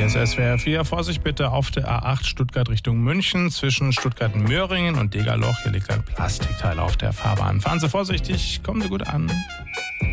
ist SWR 4. Vorsicht bitte auf der A8 Stuttgart Richtung München zwischen Stuttgart-Möhringen und Degerloch. Hier liegt ein Plastikteil auf der Fahrbahn. Fahren Sie vorsichtig, kommen Sie gut an.